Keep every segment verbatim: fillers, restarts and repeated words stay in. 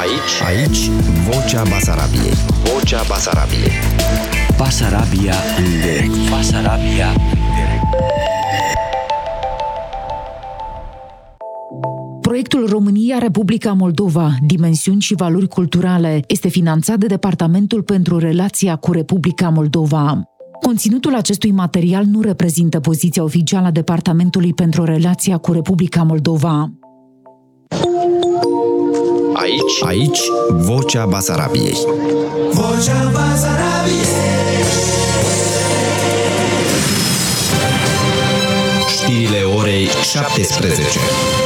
Aici, aici, Vocea Basarabiei. Vocea Basarabiei. Basarabia în direct. Basarabia în direct. Proiectul România-Republica Moldova, dimensiuni și valori culturale, este finanțat de Departamentul pentru Relația cu Republica Moldova. Conținutul acestui material nu reprezintă poziția oficială a Departamentului pentru Relația cu Republica Moldova. Aici, aici, Vocea Basarabiei. Vocea Basarabiei. Știrile orei șaptesprezece.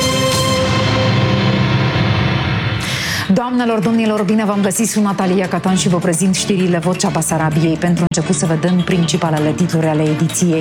Doamnelor, domnilor, bine v-am găsit, sunt Natalia Catan și vă prezint știrile Vocea Basarabiei. Pentru început să vedem principalele titluri ale ediției.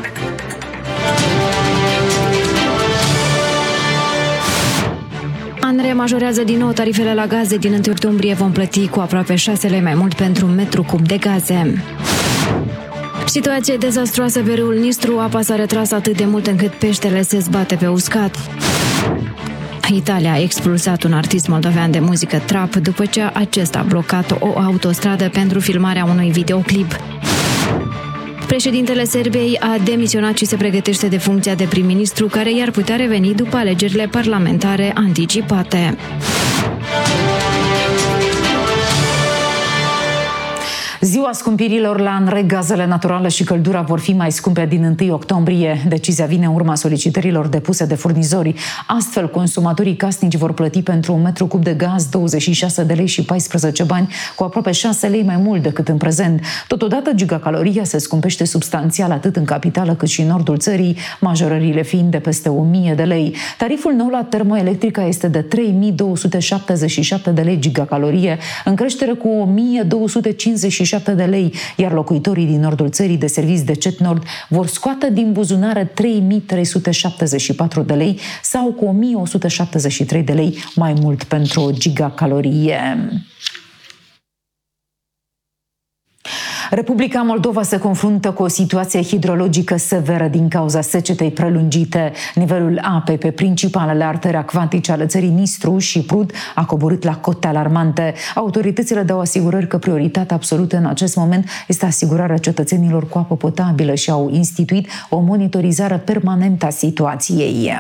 ANRE majorează din nou tarifele la gaze. Din întâi octombrie vom plăti cu aproape șase lei mai mult pentru un metru cub de gaze. Situație dezastruoasă pe râul Nistru, apa s-a retras atât de mult încât peștele se zbate pe uscat. Italia a expulsat un artist moldovean de muzică trap după ce acesta a blocat o autostradă pentru filmarea unui videoclip. Președintele Serbiei a demisionat și se pregătește de funcția de prim-ministru, care i-ar putea reveni după alegerile parlamentare anticipate. Ziua scumpirilor la ANRE, gazele naturale și căldura vor fi mai scumpe din întâi octombrie. Decizia vine în urma solicitărilor depuse de furnizori. Astfel, consumatorii casnici vor plăti pentru un metru cub de gaz douăzeci și șase de lei și paisprezece bani, cu aproape șase lei mai mult decât în prezent. Totodată, gigacaloria se scumpește substanțial atât în capitală cât și în nordul țării, majorările fiind de peste o mie de lei. Tariful nou la termoelectrica este de trei mii două sute șaptezeci și șapte de lei gigacalorie, în creștere cu o mie două sute cincizeci și șapte de lei, iar locuitorii din nordul țării de servici de CET Nord vor scoate din buzunare trei mii trei sute șaptezeci și patru de lei sau cu o mie o sută șaptezeci și trei de lei mai mult pentru o gigacalorie. Republica Moldova se confruntă cu o situație hidrologică severă din cauza secetei prelungite. Nivelul apei pe principalele artere acvatice ale țării Nistru și Prut a coborât la cote alarmante. Autoritățile dau asigurări că prioritatea absolută în acest moment este asigurarea cetățenilor cu apă potabilă și au instituit o monitorizare permanentă a situației.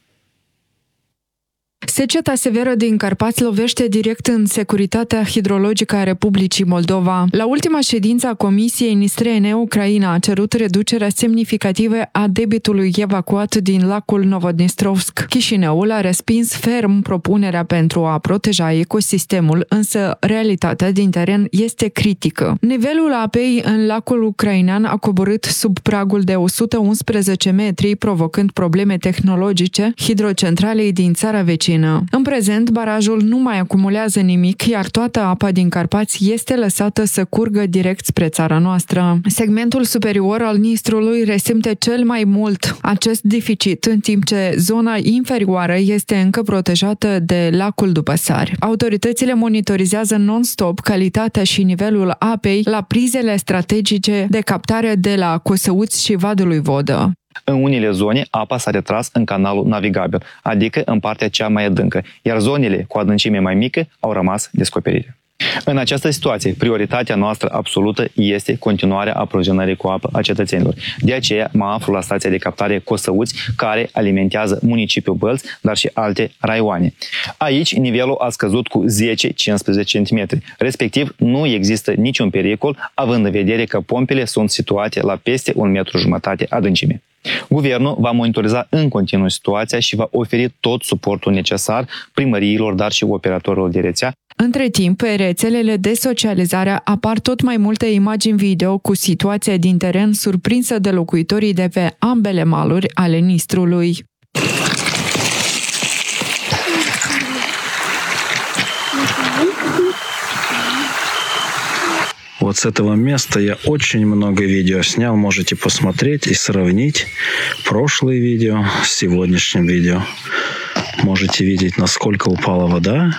Seceta severă din Carpați lovește direct în securitatea hidrologică a Republicii Moldova. La ultima ședință a Comisiei Nistrene, Ucraina a cerut reducerea semnificativă a debitului evacuat din lacul Novodnistrovsk. Chișinăul a respins ferm propunerea pentru a proteja ecosistemul, însă realitatea din teren este critică. Nivelul apei în lacul ucrainean a coborât sub pragul de o sută unsprezece metri, provocând probleme tehnologice hidrocentralei din țara vecină. În prezent, barajul nu mai acumulează nimic, iar toată apa din Carpați este lăsată să curgă direct spre țara noastră. Segmentul superior al Nistrului resimte cel mai mult acest deficit, în timp ce zona inferioară este încă protejată de lacul Dupăsari. Autoritățile monitorizează non-stop calitatea și nivelul apei la prizele strategice de captare de la Cosăuți și Vadului Vodă. În unele zone, apa s-a retras în canalul navigabil, adică în partea cea mai adâncă, iar zonele cu adâncime mai mică au rămas descoperite. În această situație, prioritatea noastră absolută este continuarea aprovizionării cu apă a cetățenilor. De aceea mă aflu la stația de captare Cosăuți, care alimentează municipiul Bălți, dar și alte raioane. Aici nivelul a scăzut cu zece cincisprezece centimetri. Respectiv, nu există niciun pericol, având în vedere că pompele sunt situate la peste un metru jumătate adâncime. Guvernul va monitoriza în continuu situația și va oferi tot suportul necesar primăriilor, dar și operatorilor de rețea. Între timp, pe rețelele de socializare apar tot mai multe imagini video cu situația din teren surprinsă de locuitorii de pe ambele maluri ale Nistrului. Вот с этого места я очень много видео снял. Можете посмотреть и сравнить прошлые видео с сегодняшним видео. Можете видеть, насколько упала вода.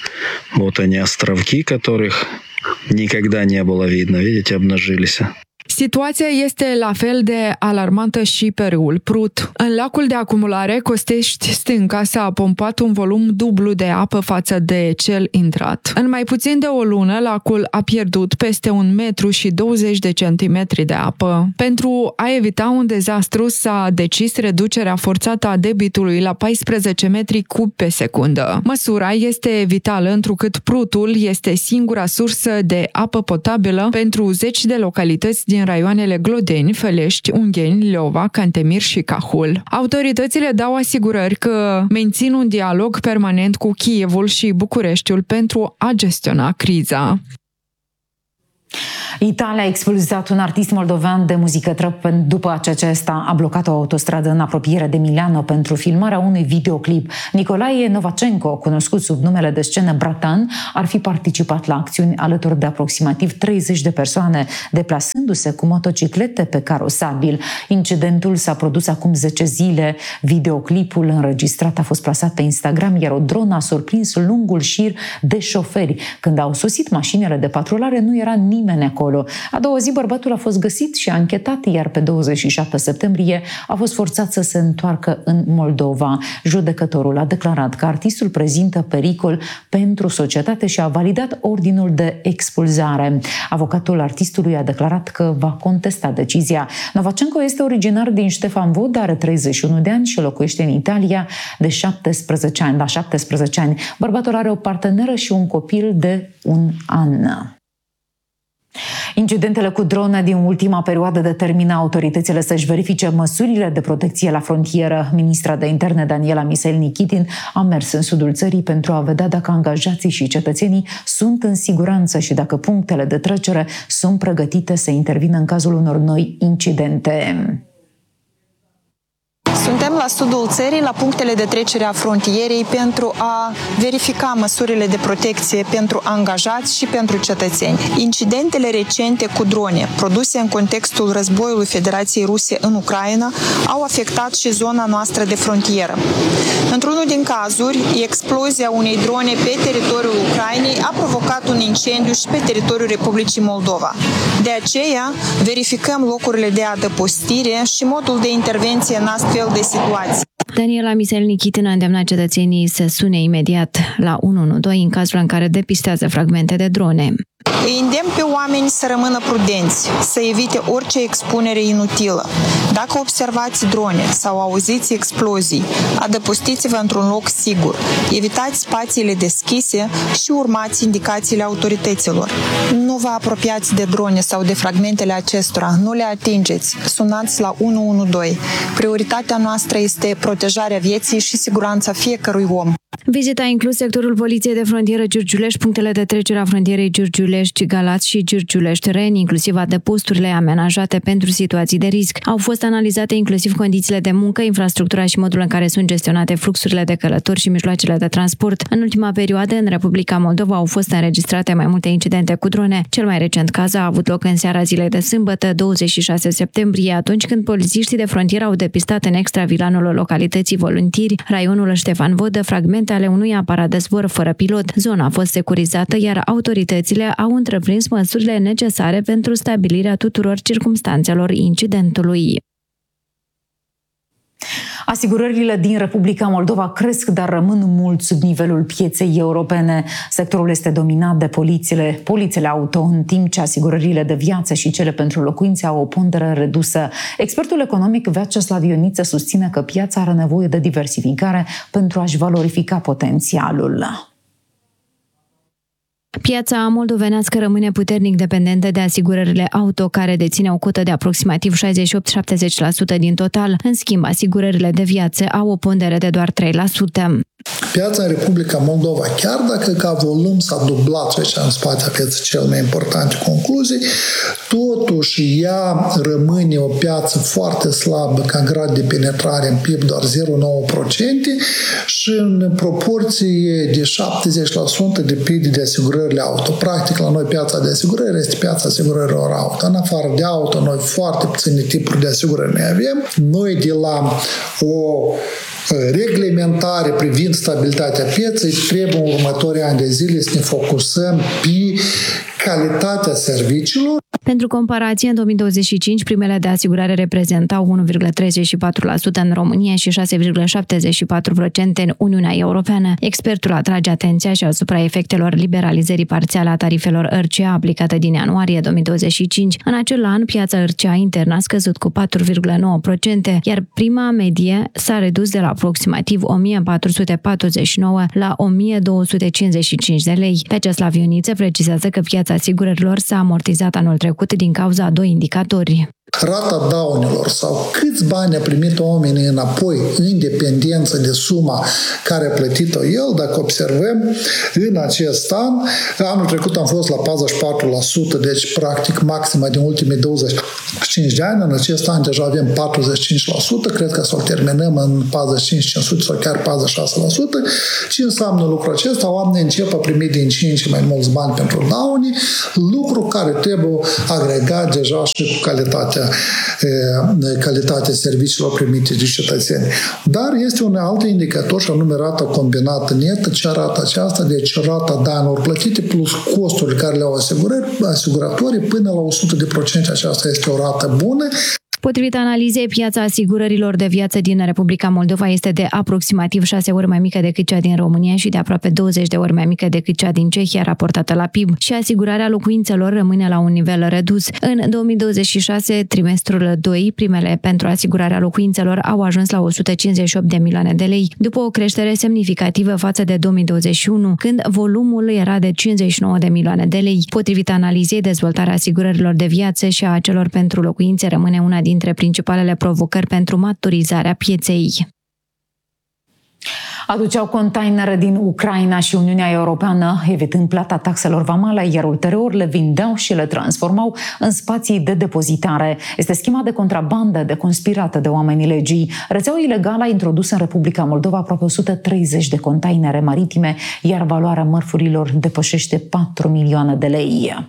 Вот они, островки, которых никогда не было видно. Видите, обнажились. Situația este la fel de alarmantă și pe râul Prut. În lacul de acumulare Costești Stânca s-a pompat un volum dublu de apă față de cel intrat. În mai puțin de o lună, lacul a pierdut peste un metru și douăzeci de centimetri de apă. Pentru a evita un dezastru, s-a decis reducerea forțată a debitului la paisprezece metri cub pe secundă. Măsura este vitală întrucât Prutul este singura sursă de apă potabilă pentru zeci de localități din raioanele Glodeni, Felești, Ungheni, Leova, Cantemir și Cahul. Autoritățile dau asigurări că mențin un dialog permanent cu Kievul și Bucureștiul pentru a gestiona criza. Italia a expulzat un artist moldovean de muzică trap după ce acesta a blocat o autostradă în apropiere de Milano pentru filmarea unui videoclip. Nicolae Novacenco, cunoscut sub numele de scenă Bratan, ar fi participat la acțiuni alături de aproximativ treizeci de persoane, deplasându-se cu motociclete pe carosabil. Incidentul s-a produs acum zece zile. Videoclipul înregistrat a fost plasat pe Instagram, iar o dronă a surprins lungul șir de șoferi. Când au sosit mașinile de patrulare, nu era nimeni acolo. A doua zi, bărbatul a fost găsit și anchetat, iar pe douăzeci și șapte septembrie a fost forțat să se întoarcă în Moldova. Judecătorul a declarat că artistul prezintă pericol pentru societate și a validat ordinul de expulzare. Avocatul artistului a declarat că va contesta decizia. Novacenco este originar din Ștefan Vodă, are treizeci și unu de ani și locuiește în Italia de șaptesprezece ani. La șaptesprezece ani, bărbatul are o parteneră și un copil de un an. Incidentele cu drone din ultima perioadă determină autoritățile să-și verifice măsurile de protecție la frontieră. Ministra de Interne Daniela Misail Nikitin a mers în sudul țării pentru a vedea dacă angajații și cetățenii sunt în siguranță și dacă punctele de trecere sunt pregătite să intervină în cazul unor noi incidente. Suntem la sudul țării, la punctele de trecere a frontierei, pentru a verifica măsurile de protecție pentru angajați și pentru cetățeni. Incidentele recente cu drone, produse în contextul războiului Federației Ruse în Ucraina, au afectat și zona noastră de frontieră. Într-unul din cazuri, explozia unei drone pe teritoriul Ucrainei a provocat un incendiu și pe teritoriul Republicii Moldova. De aceea, verificăm locurile de adăpostire și modul de intervenție în astfel de situații. Daniela Misail Nikitin a îndemnat cetățenii să sune imediat la unu unu doi în cazul în care depistează fragmente de drone. Îi îndemn pe oameni să rămână prudenți, să evite orice expunere inutilă. Dacă observați drone sau auziți explozii, adăpostiți-vă într-un loc sigur. Evitați spațiile deschise și urmați indicațiile autorităților. Nu vă apropiați de drone sau de fragmentele acestora, nu le atingeți. Sunați la unu unu doi. Prioritatea noastră este protejarea vieții și siguranța fiecărui om. Vizita a inclus sectorul Poliției de Frontieră Giurgiulești, punctele de trecere a frontierei Giurgiulești, Galați și Giurgiulești-Reni, inclusiv adăposturile amenajate pentru situații de risc. Au fost analizate inclusiv condițiile de muncă, infrastructura și modul în care sunt gestionate fluxurile de călători și mijloacele de transport. În ultima perioadă, în Republica Moldova au fost înregistrate mai multe incidente cu drone. Cel mai recent caz a avut loc în seara zilei de sâmbătă, douăzeci și șase septembrie, atunci când polițiștii de frontieră au depistat în extravilanul localității Voluntiri, raionul Ștefan Vodă, fragmente ale unui aparat de zbor fără pilot. Zona a fost securizată, iar autoritățile au întreprins măsurile necesare pentru stabilirea tuturor circumstanțelor incidentului. Asigurările din Republica Moldova cresc, dar rămân mult sub nivelul pieței europene. Sectorul este dominat de polițele, polițele auto, în timp ce asigurările de viață și cele pentru locuințe au o pondere redusă. Expertul economic Vyacheslav Ioniță susține că piața are nevoie de diversificare pentru a-și valorifica potențialul. Piața moldovenească rămâne puternic dependentă de asigurările auto, care deține o cotă de aproximativ șaizeci și opt - șaptezeci la sută din total. În schimb, asigurările de viață au o pondere de doar trei la sută. Piața în Republica Moldova, chiar dacă ca volum s-a dublat, și aici în spate aveți cele mai importante concluzii, totuși ea rămâne o piață foarte slabă ca grad de penetrare în P I B, doar zero virgulă nouă la sută, și în proporție de șaptezeci la sută depinde de asigurările auto. Practic, la noi piața de asigurări este piața asigurărilor auto. În afară de auto, noi foarte puține tipuri de asigurări ne avem. Noi de la o reglementare privind stabilitatea pieței, trebuie în următorii ani de zile să ne focusăm pe calitatea serviciilor. Pentru comparație, în două mii douăzeci și cinci, primele de asigurare reprezentau unu virgulă treizeci și patru la sută în România și șase virgulă șaptezeci și patru la sută în Uniunea Europeană. Expertul atrage atenția și asupra efectelor liberalizării parțiale a tarifelor R C A aplicate din ianuarie două mii douăzeci și cinci. În acel an, piața R C A internă a scăzut cu patru virgulă nouă la sută, iar prima medie s-a redus de la aproximativ o mie patru sute patruzeci și nouă la o mie două sute cincizeci și cinci de lei. Vecea Slavioniță precizează că piața asigurărilor s-a amortizat anul trecut din cauza a doi indicatori. Rata daunelor sau câți bani a primit oamenii înapoi în dependență de suma care a plătit-o el, dacă observăm în acest an, anul trecut am fost la patruzeci și patru la sută, deci practic maxima din ultimii douăzeci și cinci de ani, în acest an deja avem patruzeci și cinci la sută, cred că să-l terminăm în patruzeci și cinci cinci sute sau chiar patruzeci și șase la sută. Ce înseamnă lucrul acesta? Oamenii încep a primi din ce în ce mai mulți bani pentru daune, lucru care trebuie agregat deja și cu calitatea calitatea serviciilor primite de cetățeni. Dar este un alt indicator și anume rata combinată netă, ce arată aceasta, deci rata danilor plătite plus costurile care le-au asiguratorii până la o sută la sută, aceasta este o rată bună. Potrivit analizei, piața asigurărilor de viață din Republica Moldova este de aproximativ șase ori mai mică decât cea din România și de aproape douăzeci de ori mai mică decât cea din Cehia raportată la P I B și asigurarea locuințelor rămâne la un nivel redus. În două mii douăzeci și șase, trimestrul doi, primele pentru asigurarea locuințelor au ajuns la o sută cincizeci și opt de milioane de lei, după o creștere semnificativă față de două mii douăzeci și unu, când volumul era de cincizeci și nouă de milioane de lei. Potrivit analizei, dezvoltarea asigurărilor de viață și a celor pentru locuințe rămâne una din dintre principalele provocări pentru maturizarea pieței. Aduceau containere din Ucraina și Uniunea Europeană, evitând plata taxelor vamale, iar ulterior le vindeau și le transformau în spații de depozitare. Este schema de contrabandă deconspirată de oamenii legii. Rețeaua ilegală a introdus în Republica Moldova aproape o sută treizeci de containere maritime, iar valoarea mărfurilor depășește patru milioane de lei.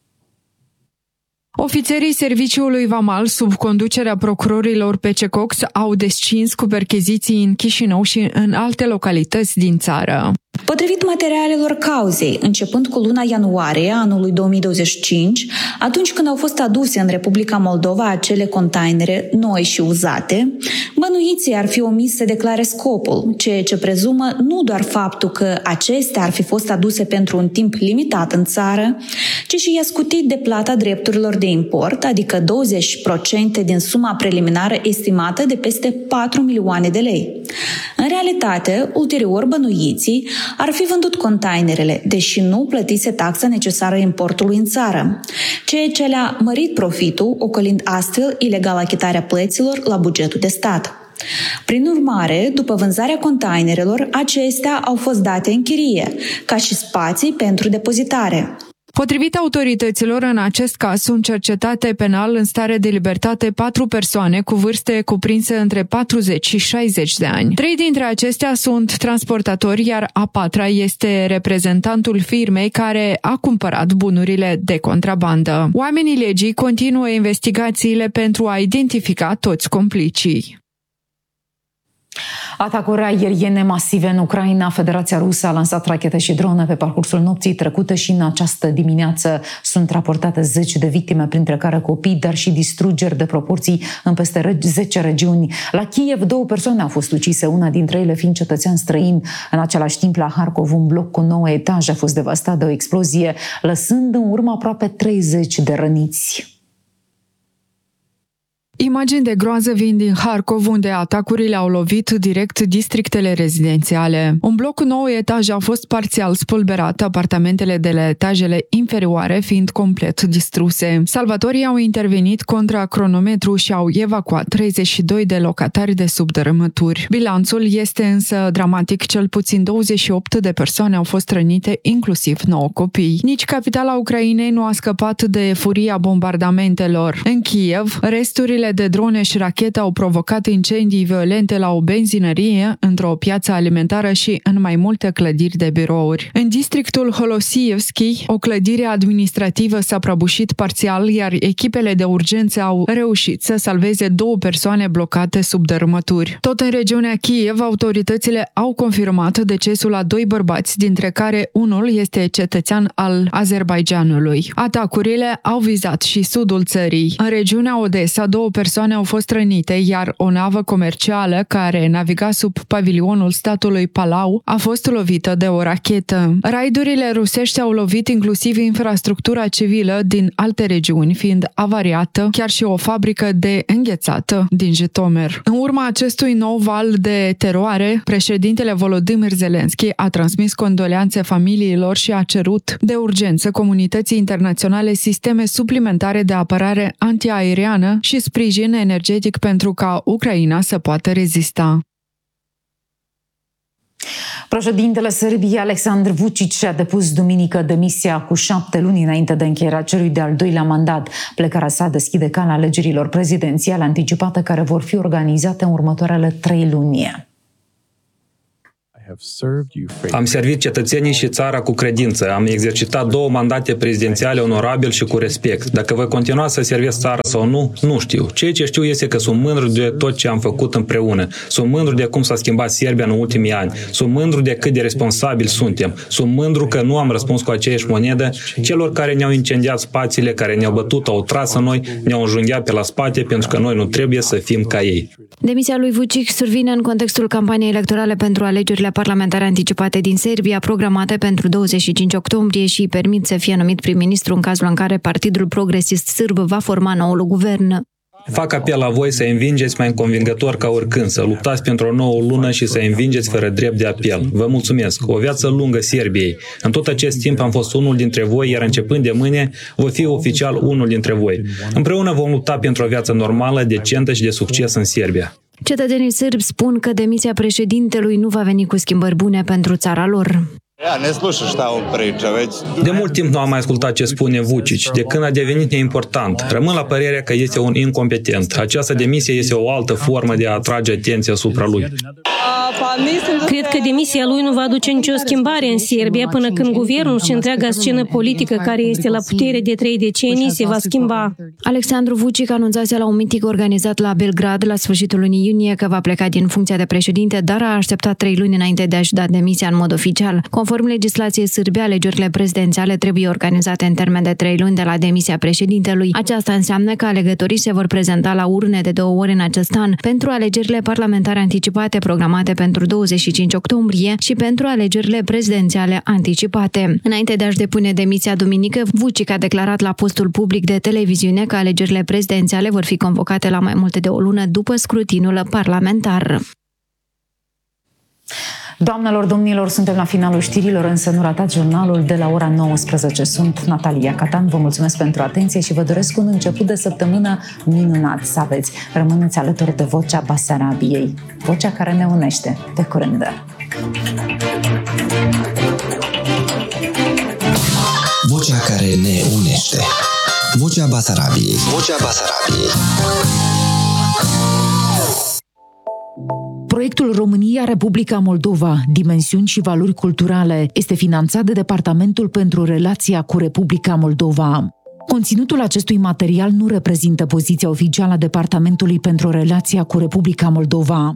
Ofițerii Serviciului Vamal, sub conducerea procurorilor P C Cox, au descins cu percheziții în Chișinău și în alte localități din țară. Potrivit materialelor cauzei, începând cu luna ianuarie anului două mii douăzeci și cinci, atunci când au fost aduse în Republica Moldova acele containere noi și uzate, bănuiții ar fi omis să declare scopul, ceea ce prezumă nu doar faptul că acestea ar fi fost aduse pentru un timp limitat în țară, ci și i-a scutit de plata drepturilor de import, adică douăzeci la sută din suma preliminară estimată de peste patru milioane de lei. În realitate, ulterior bănuiții ar fi vândut containerele, deși nu plătise taxa necesară importului în țară, ceea ce le-a mărit profitul, ocolind astfel ilegal achitarea plăților la bugetul de stat. Prin urmare, după vânzarea containerelor, acestea au fost date în chirie, ca și spații pentru depozitare. Potrivit autorităților, în acest caz sunt cercetate penal în stare de libertate patru persoane cu vârste cuprinse între patruzeci și șaizeci de ani. Trei dintre acestea sunt transportatori, iar a patra este reprezentantul firmei care a cumpărat bunurile de contrabandă. Oamenii legii continuă investigațiile pentru a identifica toți complicii. Atacuri aeriene masive în Ucraina. Federația Rusă a lansat rachete și drone pe parcursul nopții trecute și în această dimineață sunt raportate zece de victime, printre care copii, dar și distrugeri de proporții în peste zece regiuni. La Kiev, două persoane au fost ucise, una dintre ele fiind cetățean străin. În același timp, la Harkov, un bloc cu nouă etaje a fost devastat de o explozie, lăsând în urmă aproape treizeci de răniți. Imagini de groază vin din Harkov, unde atacurile au lovit direct districtele rezidențiale. Un bloc cu nouă etaje a fost parțial spulberat, apartamentele de la etajele inferioare fiind complet distruse. Salvatorii au intervenit contra cronometru și au evacuat treizeci și doi de locatari de sub dărâmături. Bilanțul este însă dramatic, cel puțin douăzeci și opt de persoane au fost rănite, inclusiv nouă copii. Nici capitala Ucrainei nu a scăpat de furia bombardamentelor. În Kiev, resturile de drone și rachete au provocat incendii violente la o benzinărie, într-o piață alimentară și în mai multe clădiri de birouri. În districtul Holosievski, o clădire administrativă s-a prăbușit parțial, iar echipele de urgență au reușit să salveze două persoane blocate sub dărâmături. Tot în regiunea Kiev, autoritățile au confirmat decesul a doi bărbați, dintre care unul este cetățean al Azerbaidjanului. Atacurile au vizat și sudul țării. În regiunea Odessa, două persoane au fost rănite, iar o navă comercială care naviga sub pavilionul statului Palau a fost lovită de o rachetă. Raidurile rusești au lovit inclusiv infrastructura civilă din alte regiuni, fiind avariată chiar și o fabrică de înghețată din Jitomer. În urma acestui nou val de teroare, președintele Volodymyr Zelensky a transmis condoleanțe familiilor și a cerut de urgență comunității internaționale sisteme suplimentare de apărare antiaeriană și sprijin energetic pentru ca Ucraina să poată rezista. Președintele Sârbiei, Aleksandar Vučić, și-a depus duminică demisia cu șapte luni înainte de încheierea celui de-al doilea mandat. Plecarea sa deschide calea alegerilor prezidențiale anticipate care vor fi organizate în următoarele trei luni. Am servit cetățenii și țara cu credință. Am exercitat două mandate prezidențiale onorabil și cu respect. Dacă voi continua să servesc țara sau nu, nu știu. Ceea ce știu este că sunt mândru de tot ce am făcut împreună. Sunt mândru de cum s-a schimbat Serbia în ultimii ani. Sunt mândru de cât de responsabili suntem. Sunt mândru că nu am răspuns cu aceeași monedă celor care ne-au incendiat spațiile, care ne-au bătut, au tras în noi, ne-au înjunghiat pe la spate, pentru că noi nu trebuie să fim ca ei. Demisia lui Vučić survine în contextul campaniei electorale pentru alegerile parlamentare anticipate din Serbia, programate pentru douăzeci și cinci octombrie și permit să fie numit prim-ministru în cazul în care Partidul Progresist Sârb va forma noul guvern. Fac apel la voi să învingeți mai convingător ca oricând, să luptați pentru o nouă lună și să învingeți fără drept de apel. Vă mulțumesc! O viață lungă Serbiei! În tot acest timp am fost unul dintre voi, iar începând de mâine voi fi oficial unul dintre voi. Împreună vom lupta pentru o viață normală, decentă și de succes în Serbia. Cetățenii sârbi spun că demisia președintelui nu va veni cu schimbări bune pentru țara lor. De mult timp nu am mai ascultat ce spune Vučić, de când a devenit neimportant. Rămân la părerea că este un incompetent. Această demisie este o altă formă de a atrage atenția asupra lui. Cred că demisia lui nu va aduce nicio schimbare în Serbia până când guvernul și întreaga scenă politică care este la putere de trei decenii se va schimba. Alexandru Vučić anunțase la un miting organizat la Belgrad la sfârșitul lunii iunie că va pleca din funcția de președinte, dar a așteptat trei luni înainte de a-și da demisia în mod oficial. Conform legislației sârbe, alegerile prezidențiale trebuie organizate în termen de trei luni de la demisia președintelui. Aceasta înseamnă că alegătorii se vor prezenta la urne de două ori în acest an pentru alegerile parlamentare anticipate programate pentru douăzeci și cinci octombrie și pentru alegerile prezidențiale anticipate. Înainte de a-și depune demisia duminică, Vučić a declarat la postul public de televiziune că alegerile prezidențiale vor fi convocate la mai mult de o lună după scrutinul parlamentar. Doamnelor, domnilor, suntem la finalul știrilor, însă nu ratați jurnalul de la ora nouăsprezece. Sunt Natalia Catan, vă mulțumesc pentru atenție și vă doresc un început de săptămână minunat să aveți. Rămâneți alături de Vocea Basarabiei, vocea care ne unește. Pe curând! Vocea care ne unește. Vocea Basarabiei. Vocea Basarabiei. Proiectul România-Republica Moldova, dimensiuni și valori culturale, este finanțat de Departamentul pentru Relația cu Republica Moldova. Conținutul acestui material nu reprezintă poziția oficială a Departamentului pentru Relația cu Republica Moldova.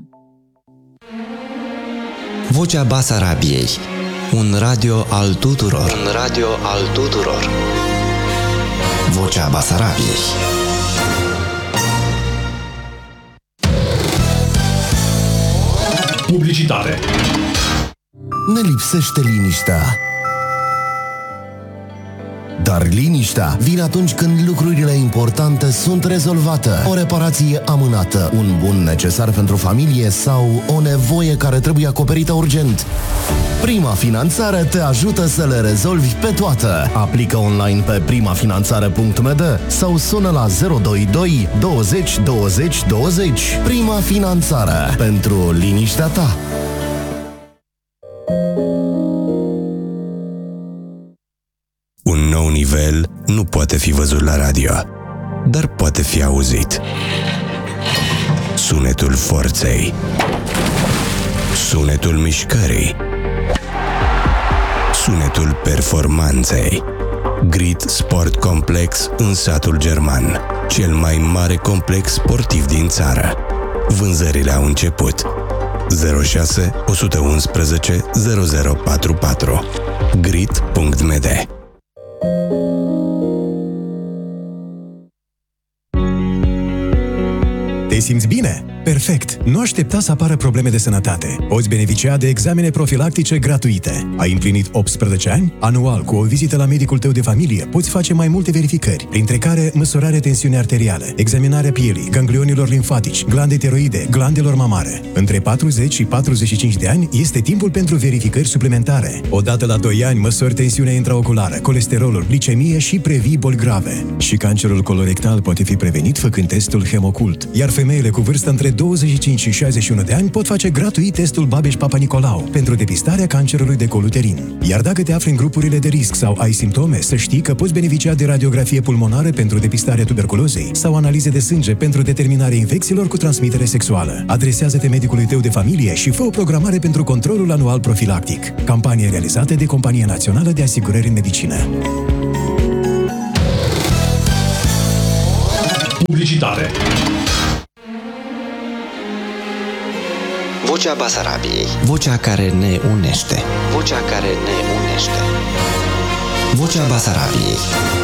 Vocea Basarabiei. Un radio al tuturor. Un radio al tuturor. Vocea Basarabiei. Publicitate. Ne lipsește liniștea. Dar liniștea vine atunci când lucrurile importante sunt rezolvate. O reparație amânată, un bun necesar pentru familie sau o nevoie care trebuie acoperită urgent. Prima Finanțare te ajută să le rezolvi pe toate. Aplică online pe primafinanțare punct m d sau sună la zero doi doi douăzeci douăzeci douăzeci. Prima Finanțare. Pentru liniștea ta. Un nou nivel nu poate fi văzut la radio, dar poate fi auzit. Sunetul forței. Sunetul mișcării. Sunetul performanței. Grit Sport Complex în satul German, cel mai mare complex sportiv din țară. Vânzările au început. zero șase unu unu unu zero zero patru patru grit punct m d. Te simți bine? Perfect! Nu aștepta să apară probleme de sănătate. Poți beneficia de examene profilactice gratuite. Ai împlinit optsprezece ani? Anual, cu o vizită la medicul tău de familie, poți face mai multe verificări, printre care măsurarea tensiunii arteriale, examinarea pielii, ganglionilor limfatici, glande tiroide, glandelor mamare. Între patruzeci și patruzeci și cinci de ani este timpul pentru verificări suplimentare. Odată la doi ani măsori tensiunea intraoculară, colesterolul, glicemie și previi boli grave. Și cancerul colorectal poate fi prevenit făcând testul Hemocult. Iar femeile cu vârstă între douăzeci și cinci și șaizeci și unu de ani pot face gratuit testul Babeș-Papa Nicolau pentru depistarea cancerului de col uterin. Iar dacă te afli în grupurile de risc sau ai simptome, să știi că poți beneficia de radiografie pulmonară pentru depistarea tuberculozei sau analize de sânge pentru determinarea infecțiilor cu transmitere sexuală. Adresează-te medicului tău de familie și fă o programare pentru controlul anual profilactic. Campanie realizată de Compania Națională de Asigurări în Medicină. Publicitate. Vocea Basarabiei. Vocea care ne unește. Vocea care ne unește. Vocea Basarabiei.